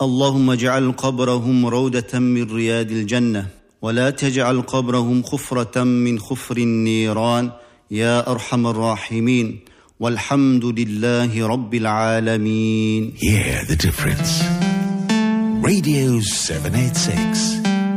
اللهم اجعل قبرهم روضة من رياض الجنة ولا تجعل قبرهم خفرة من خفر النيران يا أرحم الراحمين والحمد لله رب العالمين. Hear the difference. Radio 786.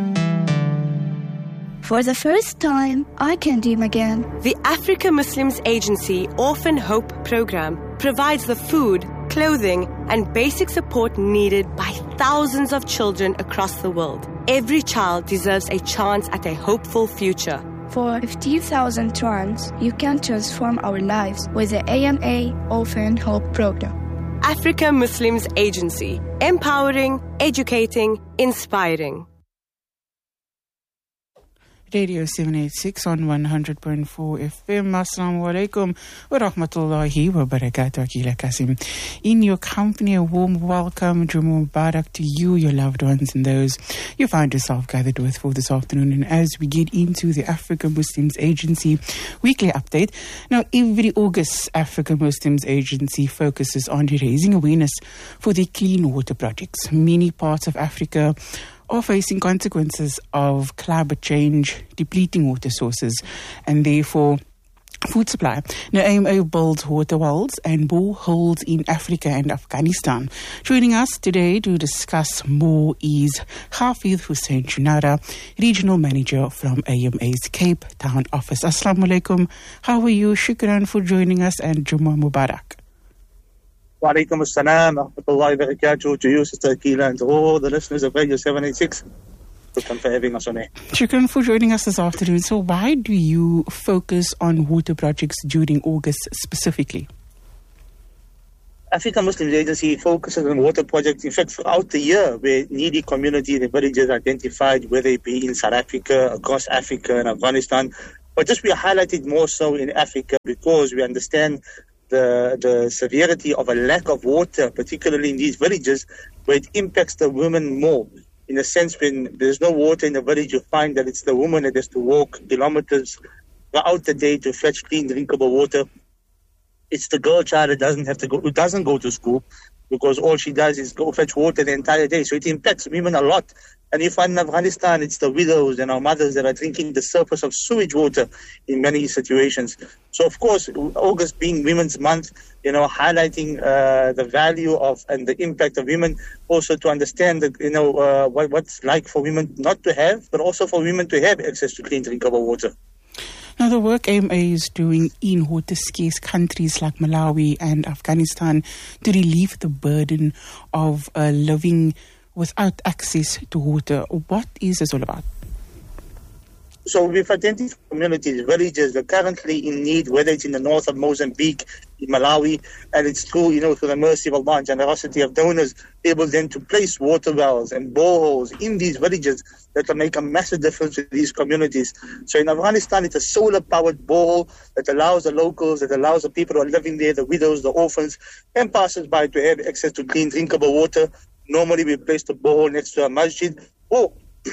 For the first time, I can dream again. The Africa Muslims Agency Orphan Hope Program provides the food, clothing, and basic support needed by thousands of children across the world. Every child deserves a chance at a hopeful future. For 50,000 trans, you can transform our lives with the AMA Orphan Hope Program. Africa Muslims Agency, empowering, educating, inspiring. Radio 786 on 100.4 FM. Assalamu alaikum wa rahmatullahi wa barakatuh. Akila Kasim. In your company, a warm welcome, Jummah Mubarak to you, your loved ones, and those you find yourself gathered with for this afternoon. And as we get into the Africa Muslims Agency weekly update, now every August, Africa Muslims Agency focuses on raising awareness for the clean water projects. Many parts of Africa are facing consequences of climate change, depleting water sources, and therefore food supply. Now, AMA builds water wells and boreholes in Africa and Afghanistan. Joining us today to discuss more is Hafid Hussein Junara, Regional Manager from AMA's Cape Town office. Assalamu alaikum. How are you? Shukran for joining us, and Jummah Mubarak. Wa alaikum assalam wa rahmatullahi wa barakatuh to you, Sister Akila, and to all the listeners of Radio 786. Shukran for having us on air. Shukran for joining us this afternoon. So why do you focus on water projects during August specifically? African Muslims Agency focuses on water projects, in fact, throughout the year, where needy communities and villages identified, whether it be in South Africa, across Africa and Afghanistan. But just we are highlighted more so in Africa because we understand the severity of a lack of water, particularly in these villages, where it impacts the women more. In a sense, when there's no water in the village, you find that it's the woman that has to walk kilometers throughout the day to fetch clean, drinkable water. It's the girl child that who doesn't go to school, because all she does is go fetch water the entire day. So it impacts women a lot. And if in Afghanistan, it's the widows and our mothers that are drinking the surface of sewage water in many situations. So, of course, August being Women's Month, highlighting the value of and the impact of women, also to understand that, what's like for women not to have, but also for women to have access to clean, drinkable water. Now, the work AMA is doing in water-scarce countries like Malawi and Afghanistan to relieve the burden of living without access to water. What is this all about? So we've identified communities, villages that are currently in need, whether it's in the north of Mozambique, in Malawi, and it's through the mercy of Allah and generosity of donors, able then to place water wells and boreholes in these villages that will make a massive difference in these communities. So in Afghanistan, it's a solar-powered borehole that allows the locals, that allows the people who are living there, the widows, the orphans, and passers-by to have access to clean, drinkable water. Normally, we place the borehole next to a masjid, or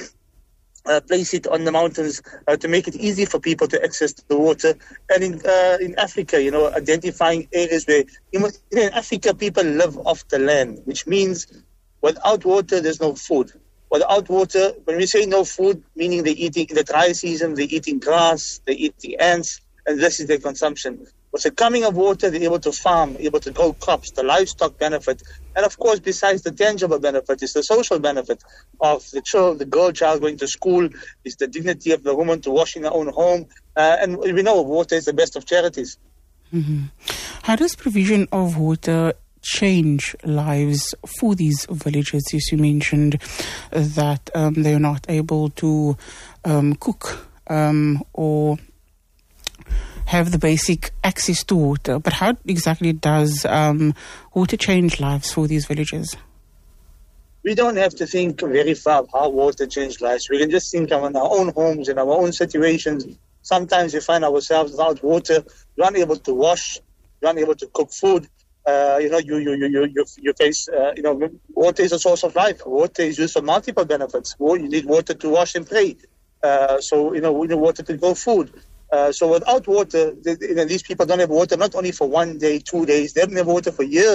place it on the mountains to make it easy for people to access the water. And in Africa, identifying areas where in Africa people live off the land, which means without water there's no food. Without water, when we say no food, meaning they're eating in the dry season, they're eating grass, they're eating ants, and this is their consumption. With the coming of water, they're able to farm, able to grow crops, the livestock benefit. And of course, besides the tangible benefit, is the social benefit of the girl child going to school, is the dignity of the woman to washing her own home. And we know water is the best of charities. Mm-hmm. How does provision of water change lives for these villages? As you mentioned that they are not able to cook or have the basic access to water. But how exactly does water change lives for these villages? We don't have to think very far of how water changed lives. We can just think of our own homes and our own situations. Sometimes we find ourselves without water. You're unable to wash. You're unable to cook food. You face, water is a source of life. Water is used for multiple benefits. You need water to wash and pray. We need water to grow food. So without water, these people don't have water not only for 1 day, 2 days. They don't have water for years.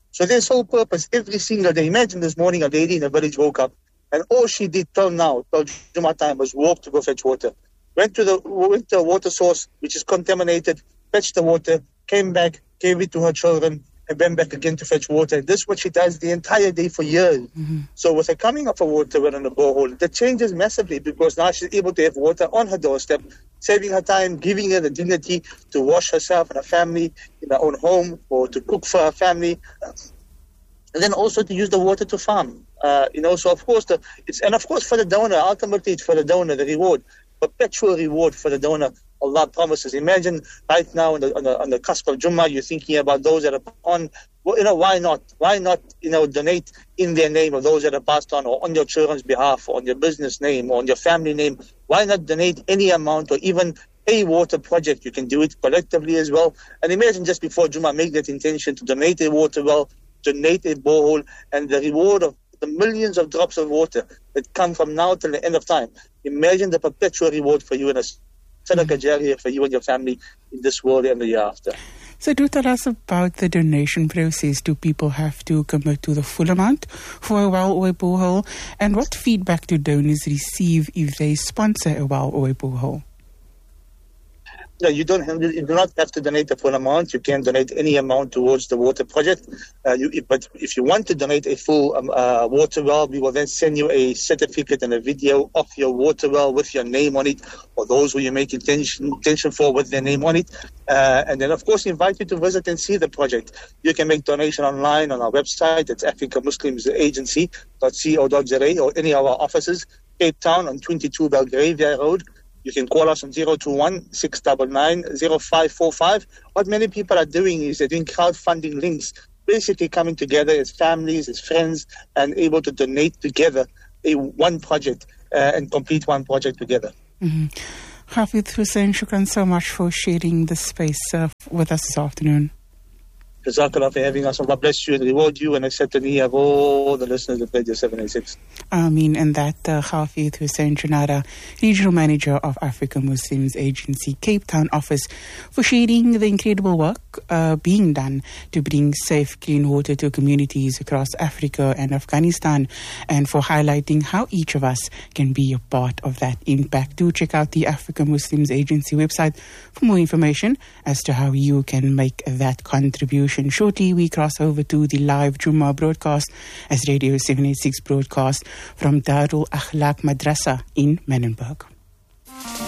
So their sole purpose every single day. Imagine this morning a lady in a village woke up and all she did till Jummah time, was walk to go fetch water. Went to a water source which is contaminated, fetched the water, came back, gave it to her children, and went back again to fetch water. This is what she does the entire day for years. So with the coming of a water well and a borehole, that changes massively because now she's able to have water on her doorstep, saving her time, giving her the dignity to wash herself and her family in her own home or to cook for her family. And then also to use the water to farm. So of course, of course for the donor, ultimately it's for the donor, the reward, perpetual reward for the donor. Allah promises. Imagine right now on the cusp of Jummah, you're thinking about those that are on. Why not? Why not? Donate in their name of those that are passed on, or on your children's behalf, or on your business name, or on your family name. Why not donate any amount, or even a water project? You can do it collectively as well. And imagine just before Jummah, make that intention to donate a water well, donate a borehole, and the reward of the millions of drops of water that come from now till the end of time. Imagine the perpetual reward for you and a sadaqah jariyah for you and your family in this world and the year after. So do tell us about the donation process. Do people have to commit to the full amount for a well or a borehole? And what feedback do donors receive if they sponsor a well or a borehole? No, you do not have to donate the full amount. You can donate any amount towards the water project. But if you want to donate a full water well, we will then send you a certificate and a video of your water well with your name on it, or those who you make intention for with their name on it. And then, of course, invite you to visit and see the project. You can make donation online on our website. It's Africa Muslims Agency.co.za, or any of our offices, Cape Town on 22 Belgravia Road. You can call us on 021-699-0545. What many people are doing is they're doing crowdfunding links, basically coming together as families, as friends, and able to donate together one project and complete one project together. Hafidh Hussein, shukran so much for sharing the space with us this afternoon. Jazakallah for having us. Allah bless you and reward you, and accept the niyyah of all the listeners of Radio 786. Ameen. And that Hafidh Hussein Junada, Regional Manager of Africa Muslims Agency, Cape Town office, for sharing the incredible work being done to bring safe, clean water to communities across Africa and Afghanistan, and for highlighting how each of us can be a part of that impact. Do check out the Africa Muslims Agency website for more information as to how you can make that contribution. Shortly, we cross over to the live Jummah broadcast as Radio 786 broadcast from Darul Akhlaq Madrasa in Menenberg.